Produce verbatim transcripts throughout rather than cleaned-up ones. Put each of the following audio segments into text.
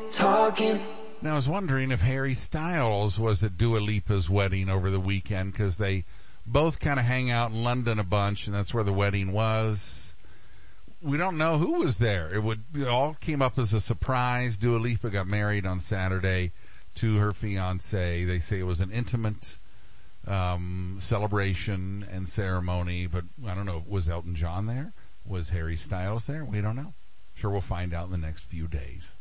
talking. Now, I was wondering if Harry Styles was at Dua Lipa's wedding over the weekend, because they both kind of hang out in London a bunch, and that's where the wedding was. We don't know who was there. It would it all came up as a surprise. Dua Lipa got married on Saturday to her fiancé. They say it was an intimate um celebration and ceremony, but I don't know, was Elton John there? Was Harry Styles there? We don't know. Sure, we'll find out in the next few days.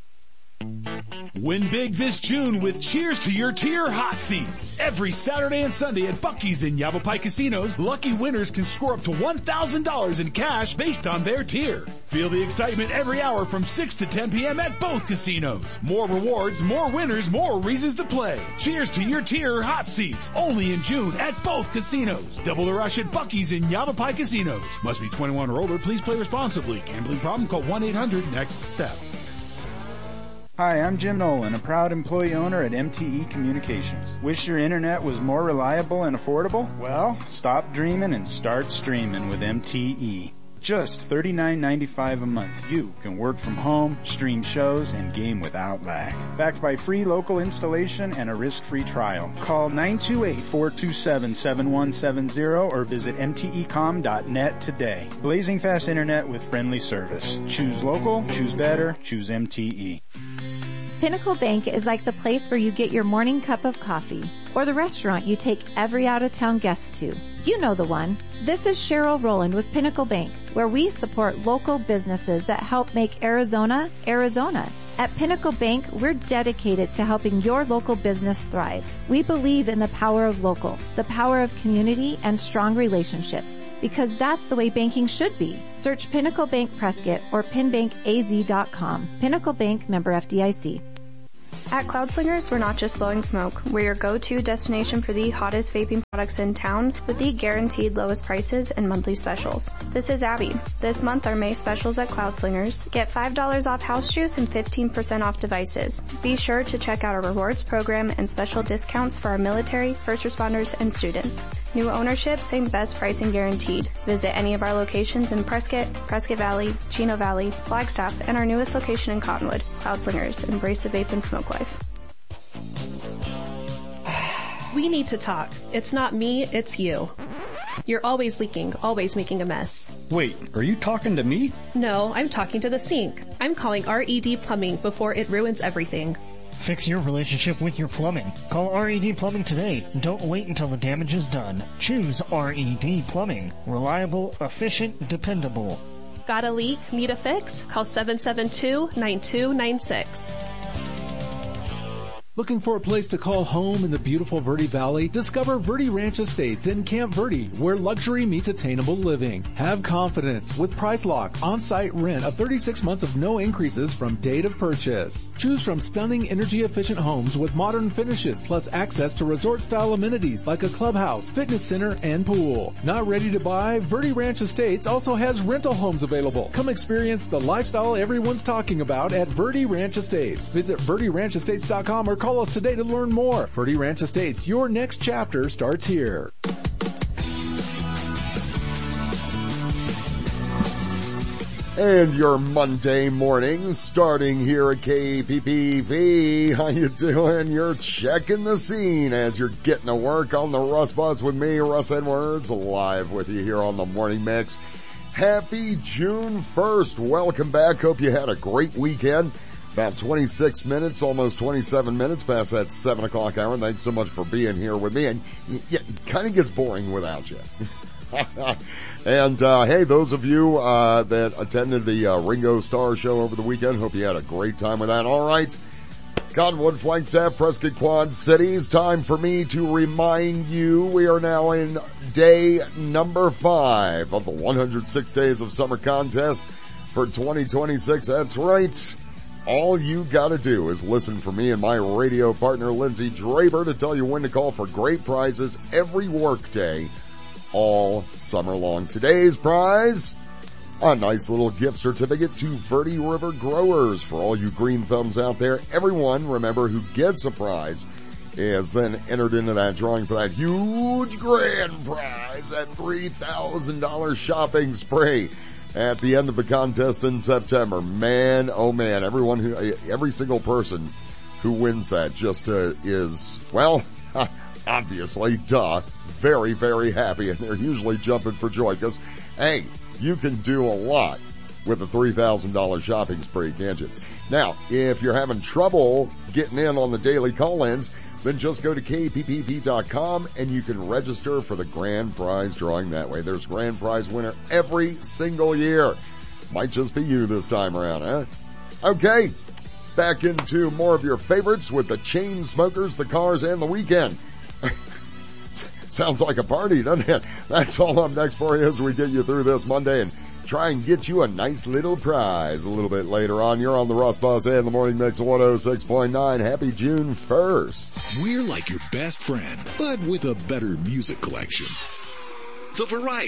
Win big this June with Cheers to Your Tier hot seats. Every Saturday and Sunday at Buc-ee's in Yavapai Casinos, lucky winners can score up to one thousand dollars in cash based on their tier. Feel the excitement every hour from six to ten p.m. at both casinos. More rewards, more winners, more reasons to play. Cheers to Your Tier hot seats. Only in June at both casinos. Double the rush at Buc-ee's in Yavapai Casinos. Must be twenty-one or older. Please play responsibly. Gambling problem? Call one eight hundred next step. Hi, I'm Jim Nolan, a proud employee owner at M T E Communications. Wish your internet was more reliable and affordable? Well, stop dreaming and start streaming with M T E. Just thirty-nine ninety-five a month, you can work from home, stream shows, and game without lag. Backed by free local installation and a risk-free trial. Call nine two eight, four two seven, seven one seven zero or visit m t e com dot net today. Blazing fast internet with friendly service. Choose local, choose better, choose M T E. Pinnacle Bank is like the place where you get your morning cup of coffee, or the restaurant you take every out-of-town guest to. You know the one. This is Cheryl Rowland with Pinnacle Bank, where we support local businesses that help make Arizona, Arizona. At Pinnacle Bank, we're dedicated to helping your local business thrive. We believe in the power of local, the power of community, and strong relationships. Because that's the way banking should be. Search Pinnacle Bank Prescott or pin bank a z dot com. Pinnacle Bank, member F D I C. At Cloud Slingers, we're not just blowing smoke. We're your go-to destination for the hottest vaping products in town with the guaranteed lowest prices and monthly specials. This is Abby. This month, our May specials at Cloud Slingers. Get five dollars off house juice and fifteen percent off devices. Be sure to check out our rewards program and special discounts for our military, first responders, and students. New ownership, same best pricing guaranteed. Visit any of our locations in Prescott, Prescott Valley, Chino Valley, Flagstaff, and our newest location in Cottonwood. Cloud Slingers. Embrace the vape and smoke life. We need to talk. It's not me, it's you. You're always leaking, always making a mess. Wait, are you talking to me? No, I'm talking to the sink. I'm calling R E D Plumbing before it ruins everything. Fix your relationship with your plumbing. Call R E D Plumbing today. Don't wait until the damage is done. Choose R E D Plumbing. Reliable, efficient, dependable. Got a leak? Need a fix? Call seven seven two, nine two nine six. Looking for a place to call home in the beautiful Verde Valley? Discover Verde Ranch Estates in Camp Verde, where luxury meets attainable living. Have confidence with Price Lock, on-site rent of thirty-six months of no increases from date of purchase. Choose from stunning energy-efficient homes with modern finishes, plus access to resort-style amenities like a clubhouse, fitness center, and pool. Not ready to buy? Verde Ranch Estates also has rental homes available. Come experience the lifestyle everyone's talking about at Verde Ranch Estates. Visit verde ranch estates dot com or call Call us today to learn more. Verde Ranch Estates, your next chapter starts here. And your Monday morning starting here at K P P V. How you doing? You're checking the scene as you're getting to work on the Russ Bus with me, Russ Edwards, live with you here on the Morning Mix. Happy June first. Welcome back. Hope you had a great weekend. About twenty-six minutes, almost twenty-seven minutes past that seven o'clock hour. Thanks so much for being here with me. And yeah, it kind of gets boring without you. And, uh, hey, those of you, uh, that attended the, uh, Ringo Starr show over the weekend, hope you had a great time with that. All right. Cottonwood, Flagstaff, Prescott, Quad Cities. Time for me to remind you we are now in day number five of the one hundred six Days of Summer contest for twenty twenty-six. That's right. All you gotta do is listen for me and my radio partner Lindsay Draper to tell you when to call for great prizes every workday all summer long. Today's prize, a nice little gift certificate to Verde River Growers. For all you green thumbs out there, everyone, remember, who gets a prize is then entered into that drawing for that huge grand prize, that three thousand dollars shopping spree at the end of the contest in September. Man, oh man, everyone who, every single person who wins that just uh, is, well, obviously, duh, very, very happy, and they're usually jumping for joy because, hey, you can do a lot with a three thousand dollars shopping spree, can't you? Now, if you're having trouble getting in on the daily call-ins, then just go to K P P P dot com and you can register for the grand prize drawing that way. There's grand prize winner every single year. Might just be you this time around, huh? Okay, back into more of your favorites with the Chain Smokers, the Cars, and the Weekend. Sounds like a party, doesn't it? That's all up next for you as we get you through this Monday and try and get you a nice little prize a little bit later on. You're on the Russ Bus and the Morning Mix one oh six point nine. Happy June first. We're like your best friend, but with a better music collection. The Variety.